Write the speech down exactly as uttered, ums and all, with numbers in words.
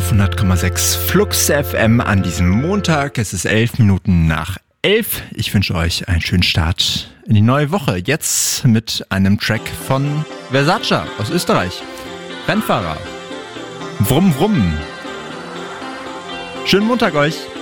auf hundert Komma sechs Flux F M an diesem Montag. Es ist elf Minuten nach elf. Ich wünsche euch einen schönen Start in die neue Woche. Jetzt mit einem Track von Versace aus Österreich. Rennfahrer. Brumm, brumm. Schönen Montag euch.